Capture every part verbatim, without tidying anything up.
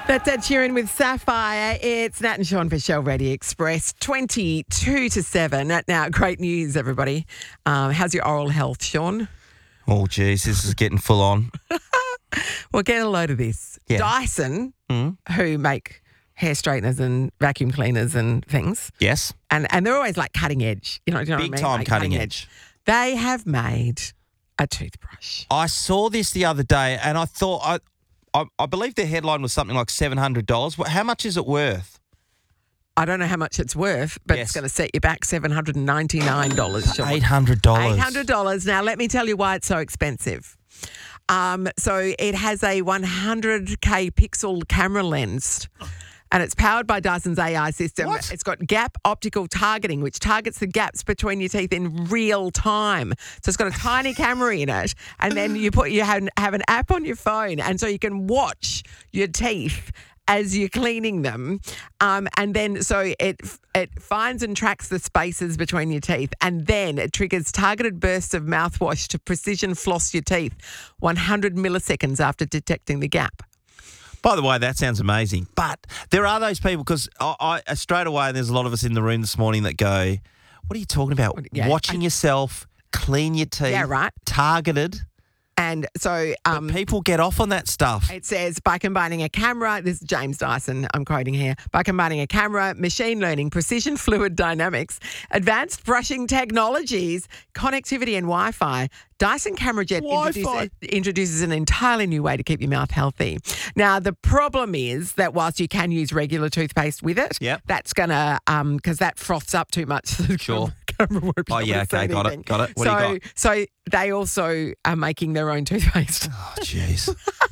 That's Ed Sheeran with Sapphire. It's Nat and Sean for Shell Ready Express, twenty-two to seven. Now, great news, everybody. Um, how's your oral health, Sean? Oh, geez, this is getting full on. Well, get a load of this. Yeah. Dyson, Mm. who make hair straighteners and vacuum cleaners and things, Yes. and, and they're always like cutting edge. You know, do you know Big what I mean? time Like cutting edge. They have made a toothbrush. I saw this the other day and I thought, I, I, I believe the headline was something like seven hundred dollars. How much is it worth? I don't know how much it's worth, but Yes. it's going to set you back seven hundred ninety-nine dollars, Sean. eight hundred dollars. eight hundred dollars. Now, let me tell you why it's so expensive. Um, so it has a one hundred K pixel camera lens and it's powered by Dyson's A I system. What? It's got gap optical targeting, which targets the gaps between your teeth in real time. So it's got a tiny camera in it, and then you put you have, have an app on your phone, and so you can watch your teeth as you're cleaning them, um, and then so it it finds and tracks the spaces between your teeth, and then it triggers targeted bursts of mouthwash to precision floss your teeth one hundred milliseconds after detecting the gap. By the way, that sounds amazing. But there are those people, because I, I straight away, there's a lot of us in the room this morning that go, what are you talking about? Yeah, Watching I- yourself, clean your teeth. Yeah, right. Targeted. And so um, People get off on that stuff. it says, by combining a camera, this is James Dyson, I'm quoting here, by combining a camera, machine learning, precision fluid dynamics, advanced brushing technologies, connectivity and Wi-Fi, Dyson Camera Jet Wi-Fi. introduces, introduces an entirely new way to keep your mouth healthy. Now, the problem is that whilst you can use regular toothpaste with it, Yep. that's going to, um, because that froths up too much. So the Sure. camera won't be Oh, able yeah, to see okay, got it, anything. got it. What so, do you got? So they also are making their own toothpaste. Oh, jeez.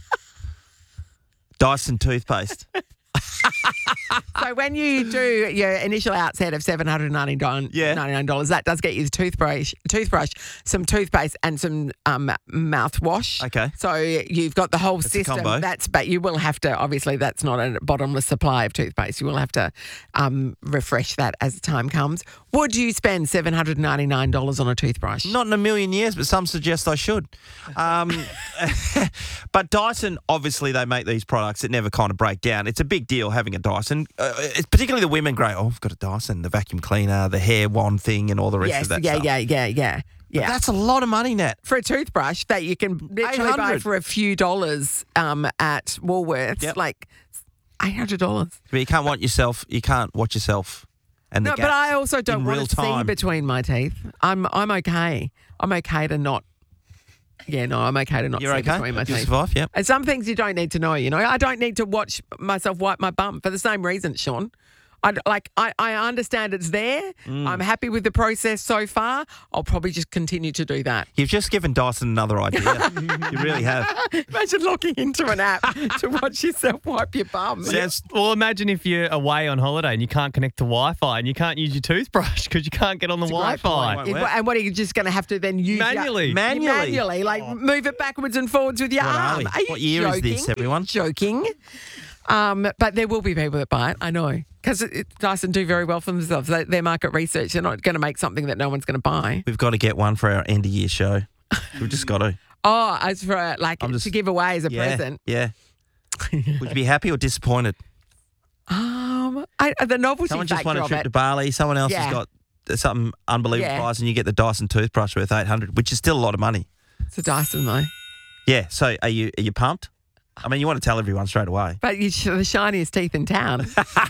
Dyson toothpaste. So when you do your initial outset of seven hundred ninety-nine dollars, Yeah. ninety-nine dollars, that does get you the toothbrush, toothbrush, some toothpaste and some um, mouthwash. Okay. So you've got the whole a system. combo. That's but you will have to, obviously that's not a bottomless supply of toothpaste. You will have to um, refresh that as time comes. Would you spend seven hundred ninety-nine dollars on a toothbrush? Not in a million years, but some suggest I should. Um, but Dyson, obviously, they make these products that never kind of break down. It's a big deal having a Dyson. Uh, it's particularly the women go, oh, I've got a Dyson, the vacuum cleaner, the hair wand thing, and all the rest Yes, of that yeah, stuff. yeah, yeah, yeah, But yeah. that's a lot of money, Nat. For a toothbrush that you can literally buy eight hundred. for a few dollars um, at Woolworths, Yep. like eight hundred dollars. But you can't watch yourself. You can't watch yourself. And the No, but gaps I also don't in want real to see time. between my teeth. I'm I'm okay. I'm okay to not. Yeah, no, I'm okay to not You're see okay. between my You teeth. survive. Yep. And some things you don't need to know. You know, I don't need to watch myself wipe my bum for the same reason, Sean. I, like, I, I understand it's there. Mm. I'm happy with the process so far. I'll probably just continue to do that. You've just given Dyson another idea. You really have. Imagine logging into an app to watch yourself wipe your bum. Sounds Well, imagine if you're away on holiday and you can't connect to Wi-Fi and you can't use your toothbrush because you can't get on the It's a great Wi-Fi. point. It- Won't and what are you just going to have to then use your- Manually. Manually. manually, like move it backwards and forwards with your What are arm. we? Are you What year is this, joking? everyone? Joking. Um, but there will be people that buy it. I know because Dyson do very well for themselves. They, their market research. They're not going to make something that no one's going to buy. We've got to get one for our end of year show. We've just got to. Oh, as for uh, like I'm just- to give away as a yeah. present. Yeah. Would you be happy or disappointed? Um, I, the novelty Someone just factor won a of trip it. to Bali. Someone else Yeah. has got something unbelievable Yeah. prize, and you get the Dyson toothbrush worth eight hundred, which is still a lot of money. It's a Dyson though. Yeah. So are you are you pumped? I mean, you want to tell everyone straight away. But you the shiniest teeth in town.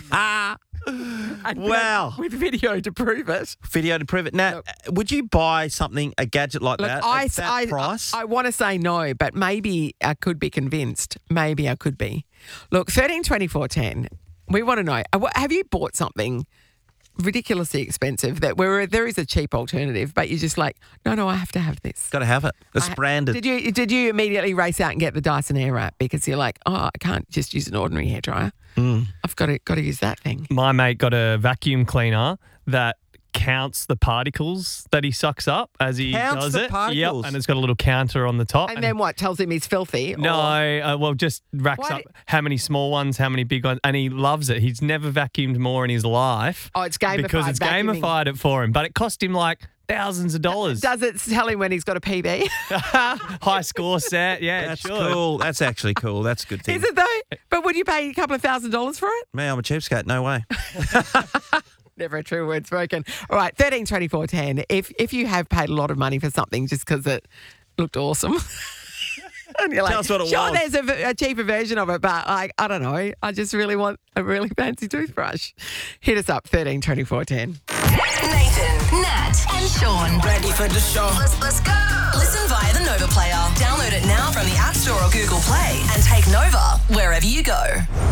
And Wow. with video to prove it. Video to prove it. Now, Look. would you buy something, a gadget like Look, that I, at that I, price? I, want to say no, but maybe I could be convinced. Maybe I could be. Look, thirteen twenty-four ten. We want to know, uh, what- have you bought something ridiculously expensive that where there is a cheap alternative, but you're just like, no, no, I have to have this. Got to have it. It's I- branded. Did you did you immediately race out and get the Dyson Airwrap because you're like, oh, I can't just use an ordinary hairdryer. Mm. I've got to got to use that thing. My mate got a vacuum cleaner that counts the particles that he sucks up as he Counts does the it. particles? Yep, and it's got a little counter on the top. And then what? Tells him he's filthy? No, or- uh, well, just racks Why up do- how many small ones, how many big ones, and he loves it. He's never vacuumed more in his life Oh, it's gamified. because it's vacuuming. gamified it for him. But it cost him like thousands of dollars. Does it tell him when he's got a P B? High score set. Yeah, That's sure. cool. That's actually cool. That's a good thing. Is it though? But would you pay a couple of thousand dollars for it? Me, I'm a cheapskate. No way. Never a true word spoken. All right, thirteen twenty-four ten. If if you have paid a lot of money for something just because it looked awesome. And you're like, Tell us what it sure, was. there's a, a cheaper version of it, but like, I don't know. I just really want a really fancy toothbrush. Hit us up, thirteen twenty-four ten. Nathan, Nat, and Sean. Ready for the show. Let's, let's go. Listen via the Nova Player. Download it now from the App Store or Google Play and take Nova wherever you go.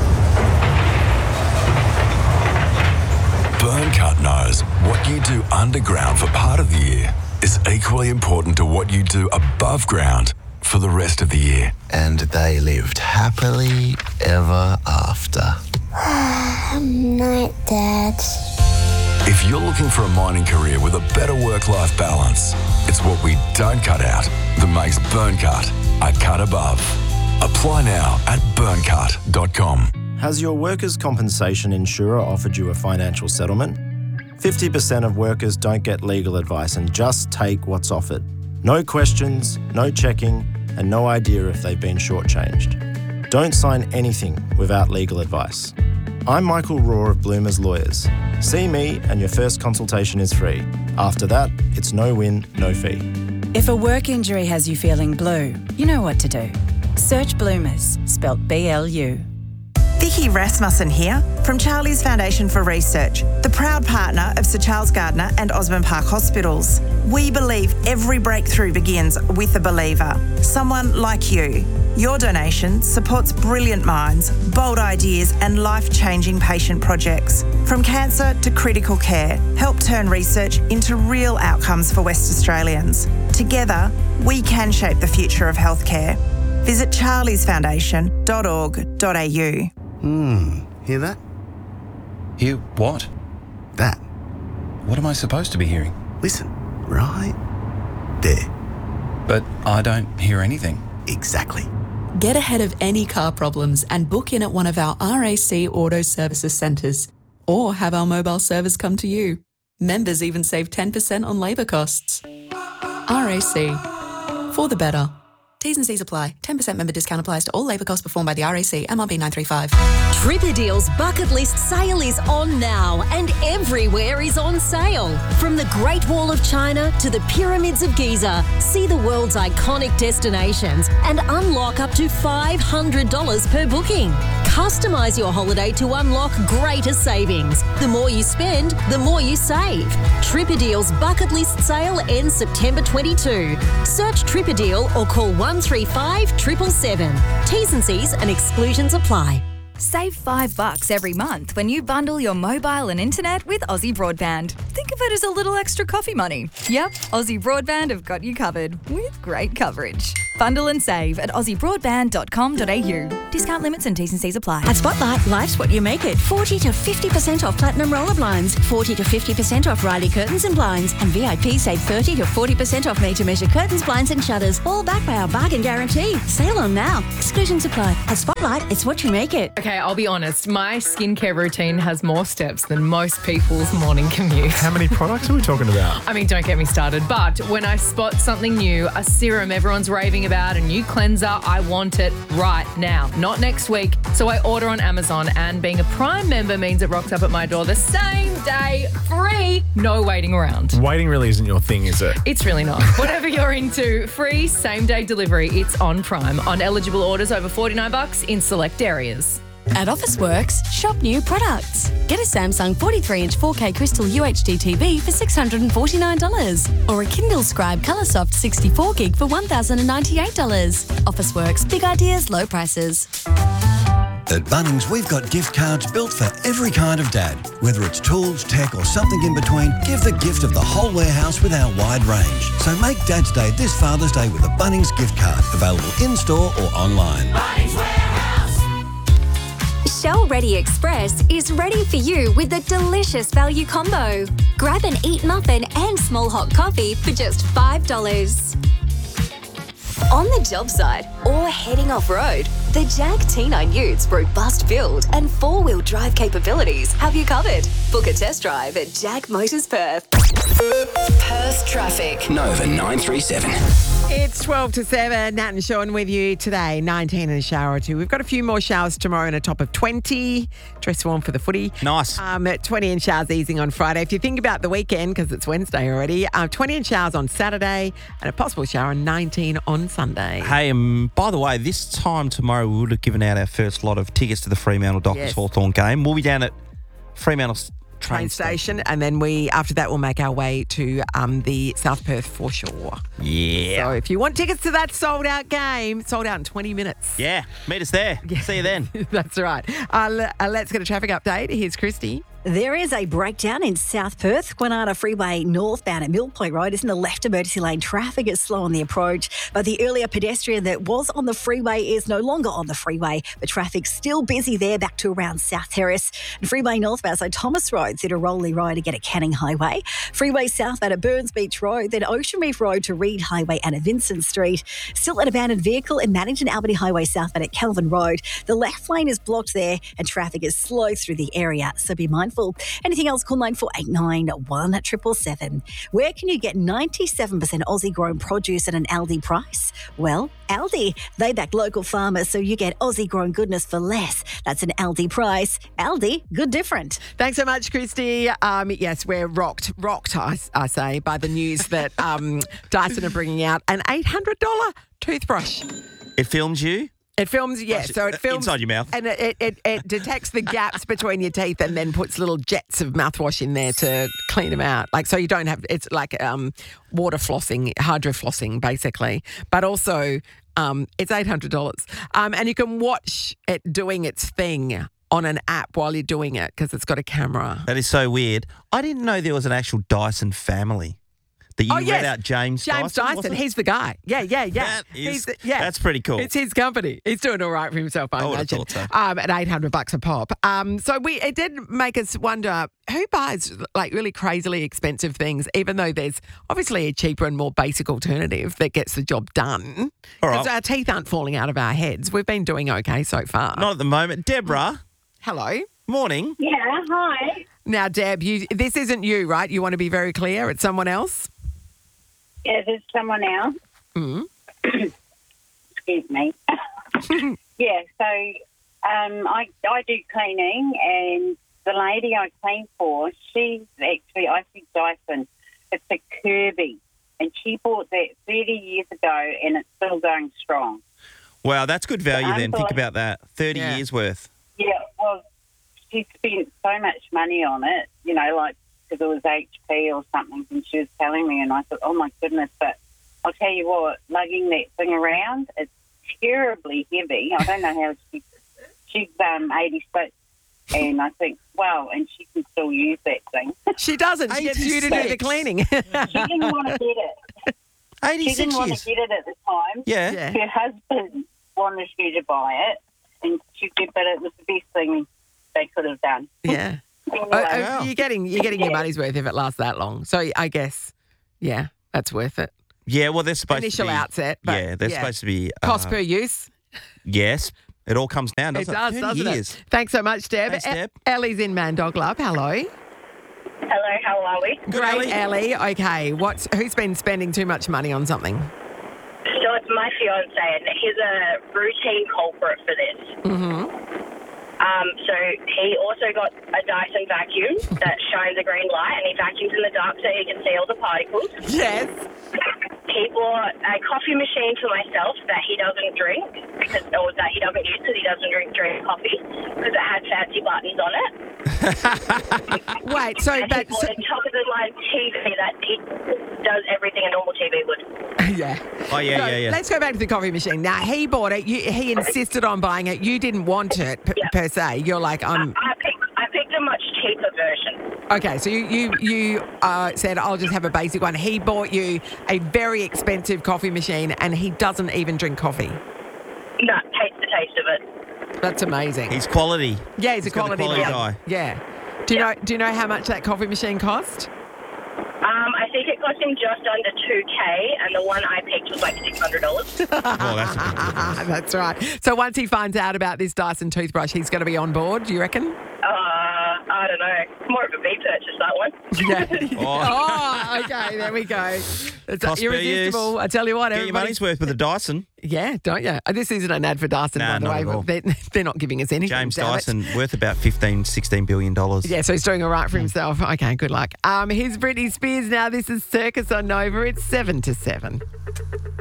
Burncut knows what you do underground for part of the year is equally important to what you do above ground for the rest of the year. And they lived happily ever after. Night, Dad. If you're looking for a mining career with a better work-life balance, it's what we don't cut out that makes Burncut a cut above. Apply now at burncut dot com. Has your workers' compensation insurer offered you a financial settlement? fifty percent of workers don't get legal advice and just take what's offered. No questions, no checking, and no idea if they've been shortchanged. Don't sign anything without legal advice. I'm Michael Raw of Bloomers Lawyers. See me and your first consultation is free. After that, it's no win, no fee. If a work injury has you feeling blue, you know what to do. Search Bloomers, spelt B L U. Vicky Rasmussen here from Charlie's Foundation for Research, the proud partner of Sir Charles Gardner and Osborne Park Hospitals. We believe every breakthrough begins with a believer, someone like you. Your donation supports brilliant minds, bold ideas and life-changing patient projects. From cancer to critical care, help turn research into real outcomes for West Australians. Together, we can shape the future of healthcare. Visit charlies foundation dot org dot a u. Hmm, hear that? Hear what? That. What am I supposed to be hearing? Listen, right there. But I don't hear anything. Exactly. Get ahead of any car problems and book in at one of our R A C Auto Services centres or have our mobile service come to you. Members even save ten percent on labour costs. R A C. For the better. T's and C's apply. ten percent member discount applies to all labour costs performed by the R A C, M R B nine three five. Tripadeal's bucket list sale is on now and everywhere is on sale. From the Great Wall of China to the Pyramids of Giza, see the world's iconic destinations and unlock up to five hundred dollars per booking. Customise your holiday to unlock greater savings. The more you spend, the more you save. Tripadeal's bucket list sale ends September twenty-second. Search Tripadeal or call one three five seven seven seven. T's and C's and exclusions apply. Save five bucks every month when you bundle your mobile and internet with Aussie Broadband. Think of it as a little extra coffee money. Yep, Aussie Broadband have got you covered with great coverage. Bundle and save at aussie broadband dot com dot a u. Discount limits and T's and C's apply. At Spotlight, life's what you make it. forty to fifty percent off Platinum Roller Blinds, forty to fifty percent off Riley Curtains and Blinds, and V I P save thirty to forty percent off made-to-measure curtains, blinds and shutters, all backed by our bargain guarantee. Sale on now. Exclusions apply. At Spotlight, it's what you make it. Okay, I'll be honest. My skincare routine has more steps than most people's morning commute. How many products are we talking about? I mean, don't get me started. But when I spot something new, a serum everyone's raving about, a new cleanser, I want it right now, not next week. So I order on Amazon, and being a Prime member means it rocks up at my door the same day, free, no waiting around. Waiting really isn't your thing, is it? It's really not. Whatever you're into, free same-day delivery. It's on Prime on eligible orders over forty-nine bucks in select areas. At Officeworks, shop new products. Get a Samsung forty-three inch four K Crystal U H D T V for six hundred forty-nine dollars or a Kindle Scribe Coloursoft sixty-four gig for one thousand ninety-eight dollars. Officeworks, big ideas, low prices. At Bunnings, we've got gift cards built for every kind of dad. Whether it's tools, tech or something in between, give the gift of the whole warehouse with our wide range. So make Dad's Day this Father's Day with a Bunnings gift card, available in-store or online. Bunnings Warehouse. Shell Ready Express is ready for you with a delicious value combo. Grab an Eat Muffin and small hot coffee for just five dollars. On the job site or heading off-road, the Jag T nine Utes robust build and four-wheel drive capabilities have you covered. Book a test drive at Jag Motors Perth. Perth traffic. Nova nine three seven. It's twelve to seven. Nat and Sean with you today. nineteen and a shower or two. We've got a few more showers tomorrow and a top of twenty. Dress warm for the footy. Nice. Um, at twenty and showers easing on Friday. If you think about the weekend, because it's Wednesday already, uh, twenty and showers on Saturday and a possible shower and nineteen on Sunday. Hey, um, by the way, this time tomorrow we would have given out our first lot of tickets to the Fremantle Dockers Yes. Hawthorn game. We'll be down at Fremantle s- train, Train station. station, and then we after that we'll make our way to um, the South Perth foreshore. Yeah. So if you want tickets to that sold out game, sold out in twenty minutes. Yeah, meet us there. See you then. That's right. Uh, le- uh, let's get a traffic update. Here's Christy. There is a breakdown in South Perth. Kwinana Freeway northbound at Mill Point Road is in the left emergency lane. Traffic is slow on the approach, but the earlier pedestrian that was on the freeway is no longer on the freeway. The traffic's still busy there, back to around South Terrace. And Freeway northbound, so Thomas Road, through to Rolly Road to get at Canning Highway. Freeway southbound at Burns Beach Road, then Ocean Reef Road to Reed Highway and at Vincent Street. Still an abandoned vehicle in Maddington Albany Highway southbound at Kelvin Road. The left lane is blocked there and traffic is slow through the area, so be mindful. Anything else, call nine four eight nine, one seven seven seven. Where can you get ninety-seven percent Aussie grown produce at an Aldi price? Well, Aldi. They back local farmers, so you get Aussie grown goodness for less. That's an Aldi price. Aldi, good different. Thanks so much, Christy. Um, yes, we're rocked, rocked, I, I say, by the news that um, Dyson are bringing out an eight hundred dollars toothbrush. It films you. It films, yeah, so it films. Inside your mouth. And it, it, it, it detects the gaps between your teeth and then puts little jets of mouthwash in there to clean them out. Like, so you don't have, it's like um, water flossing, hydro flossing, basically. But also, um, it's eight hundred dollars. Um, and you can watch it doing its thing on an app while you're doing it because it's got a camera. That is so weird. I didn't know there was an actual Dyson family. That you Oh, read yes. out James Dyson. James Dyson, wasn't it? he's the guy. Yeah, yeah, yeah. That is- he's the, yeah. that's pretty cool. It's his company. He's doing all right for himself, I, I would have imagine. thought so. Um, at eight hundred bucks a pop. Um, so we it did make us wonder who buys like really crazily expensive things, even though there's obviously a cheaper and more basic alternative that gets the job done. All right. Because our teeth aren't falling out of our heads. We've been doing okay so far. Not at the moment. Deborah. Hello. Morning. Yeah, hi. Now, Deb, you this isn't you, right? You want to be very clear. It's someone else. Yeah, there's someone else. Mm. Excuse me. yeah, so um, I I do cleaning, and the lady I clean for, she's actually, I think Dyson, it's a Kirby, and she bought that thirty years ago, and it's still going strong. Wow, that's good value then. Think Unbelievable. about that. thirty Yeah. years worth. Yeah, well, she spent so much money on it, you know, like because it was H P or something, and she was telling me, and I thought, oh my goodness, but I'll tell you what, lugging that thing around, it's terribly heavy. I don't know how she, she's um, eighty-six, and I think, wow, and she can still use that thing. She doesn't. She gets you to do the cleaning. She didn't want to get it. eighty-six She didn't want years. to get it at the time. Yeah. Yeah. Her husband wanted her to buy it, and she said, but it was the best thing they could have done. Yeah. Anyway. Oh, oh, you're getting you're getting your money's worth if it lasts that long. So I guess, yeah, that's worth it. Yeah, well, they're supposed Initial to be. outset, but yeah, they're yeah. supposed to be. Cost uh, per use. Yes. It all comes down, It doesn't it? does, thirty doesn't years. it? Thanks so much, Deb. Thanks, Deb. E- Ellie's in Mandoglup. Hello. Hello, how are we? Great, Ellie. Okay, what's who's been spending too much money on something? So it's my fiance, and he's a routine culprit for this. Mm-hmm. Um, so he also got a Dyson vacuum that shines a green light, and he vacuums in the dark so he can see all the particles. Yes. He bought a coffee machine for myself that he doesn't drink, because or that he doesn't use because he doesn't drink drink coffee, because it had fancy buttons on it. Wait, so and but he bought so, a top-of-the-line T V that he does everything a normal T V would. yeah. Oh, yeah, So yeah, yeah. Let's go back to the coffee machine. Now he bought it. You, he insisted on buying it. You didn't want it p- per se. You're like, I'm. I picked, I picked a much cheaper version. Okay, so you you you uh, said I'll just have a basic one. He bought you a very expensive coffee machine, and he doesn't even drink coffee. No, taste the taste of it. That's amazing. He's quality. Yeah, he's, a got the quality, quality guy. guy. Yeah. Do you know Do you know how much that coffee machine cost? Um, I think it cost him just under two K, and the one I picked was like six hundred dollars. Oh, that's a big difference. That's right. So once he finds out about this Dyson toothbrush, he's going to be on board, do you reckon? Uh, I don't know. It's more of a bee purchase, that one. Yeah. oh, okay. There we go. It's Cost per irresistible. use. I tell you what, Get your everybody. money's worth with a Dyson. Yeah, don't you? This isn't an ad for Dyson, Nah, by the not way. at all. But they're, they're not giving us anything. James damn it. Dyson, worth about fifteen, sixteen billion dollars. Yeah, so he's doing all right for himself. Okay, good luck. Um, here's Britney Spears now. This is Circus on Nova. It's seven to seven.